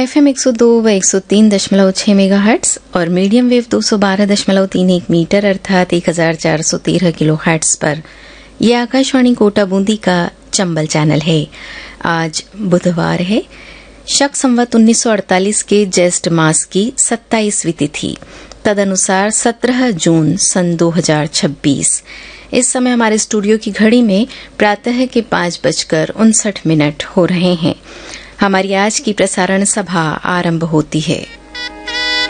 FM 102 व 103.6 megahertz और medium wave 212.31 metre अर्थात 1413 किलोहर्ट्ज पर यह आकाशवाणी कोटा बूंदी का चंबल चैनल है। आज बुधवार है, शक संवत 1948 के ज्येष्ठ मास की 27वीं तिथि, तदनुसार 17 जून सन 2026। इस समय हमारे स्टूडियो की घड़ी में प्रातः के 5:59 हो रहे हैं। हमारी आज की प्रसारण सभा आरंभ होती है।